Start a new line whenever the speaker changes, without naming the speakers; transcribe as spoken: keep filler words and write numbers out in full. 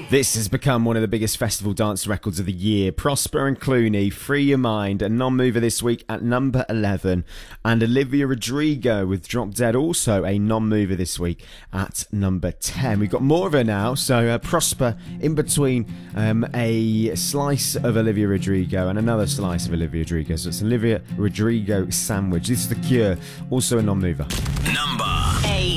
This has become one of the biggest festival dance records of the year. Prosper and Clooney, Free Your Mind, a non-mover this week at number eleven. And Olivia Rodrigo with Drop Dead, also a non-mover this week at number ten. We've got more of her now, so uh, Prosper in between um, a slice of Olivia Rodrigo and another slice of Olivia Rodrigo. So it's Olivia Rodrigo sandwich. This is The Cure, also a non-mover.
Number